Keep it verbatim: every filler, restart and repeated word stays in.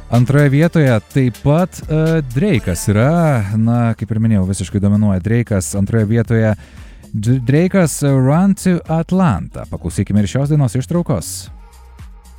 Antroje vietoje taip pat uh, Drake'as yra, na, kaip ir minėjau, visiškai dominuoja Drake'as. Antroje vietoje Drake'as Run to Atlanta. Paklausykime ir šios dainos ištraukos.